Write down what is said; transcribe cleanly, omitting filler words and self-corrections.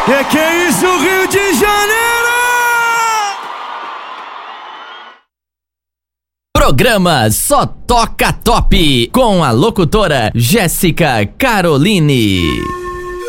Que é isso, Rio de Janeiro? Programa Só Toca Top, com a locutora Jéssica Caroline.